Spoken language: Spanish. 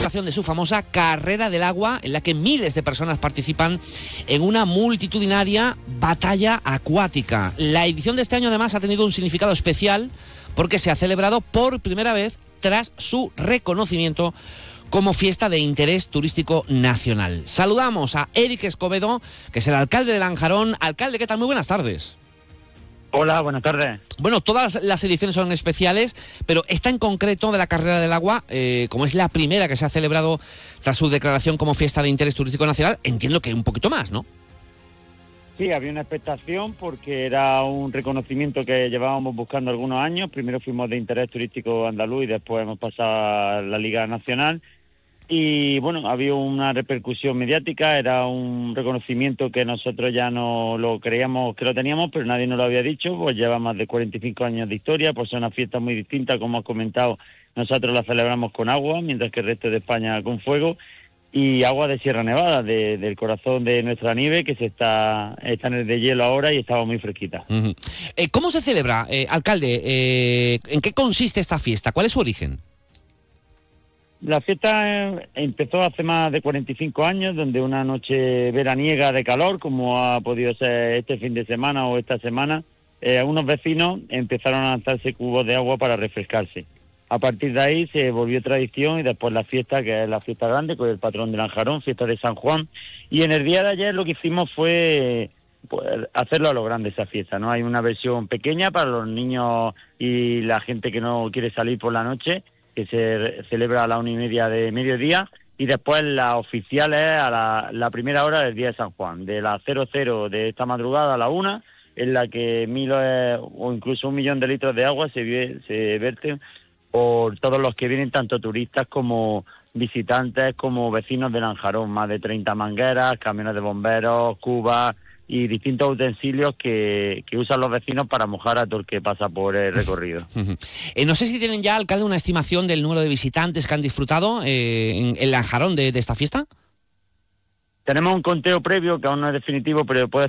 celebración de su famosa Carrera del Agua, en la que miles de personas participan en una multitudinaria batalla acuática. La edición de este año además ha tenido un significado especial porque se ha celebrado por primera vez tras su reconocimiento como fiesta de interés turístico nacional. Saludamos a Eric Escobedo, que es el alcalde de Lanjarón. Alcalde, ¿qué tal? Muy buenas tardes. Hola, buenas tardes. Bueno, todas las ediciones son especiales, pero esta en concreto de la Carrera del Agua, como es la primera que se ha celebrado tras su declaración como fiesta de interés turístico nacional, entiendo que un poquito más, ¿no? Sí, había una expectación porque era un reconocimiento que llevábamos buscando algunos años. Primero fuimos de interés turístico andaluz y después hemos pasado a la Liga Nacional. Y bueno, había una repercusión mediática, era un reconocimiento que nosotros ya no lo creíamos que lo teníamos, pero nadie nos lo había dicho, pues lleva más de 45 años de historia, pues es una fiesta muy distinta, como has comentado, nosotros la celebramos con agua, mientras que el resto de España con fuego, y agua de Sierra Nevada, del corazón de nuestra nieve, que está en el de hielo ahora y estaba muy fresquita. Uh-huh. ¿Cómo se celebra, alcalde? ¿En qué consiste esta fiesta? ¿Cuál es su origen? La fiesta empezó hace más de 45 años, donde una noche veraniega de calor, como ha podido ser este fin de semana o esta semana, unos vecinos empezaron a lanzarse cubos de agua para refrescarse. A partir de ahí se volvió tradición y después la fiesta, que es la fiesta grande, con el patrón de Lanjarón, fiesta de San Juan. Y en el día de ayer lo que hicimos fue pues, hacerlo a lo grande esa fiesta, ¿no? Hay una versión pequeña para los niños y la gente que no quiere salir por la noche, que se celebra a la 1:30 de mediodía, y después la oficial es a la primera hora del día de San Juan, de las 00 de esta madrugada a la 1, en la que miles o incluso 1 millón de litros de agua se verten por todos los que vienen, tanto turistas como visitantes, como vecinos de Lanjarón, más de 30 mangueras, camiones de bomberos, cubas y distintos utensilios que usan los vecinos para mojar a todo el que pasa por el recorrido. No sé si tienen ya, alcalde, una estimación del número de visitantes que han disfrutado en Lanjarón de esta fiesta. Tenemos un conteo previo, que aún no es definitivo, pero puede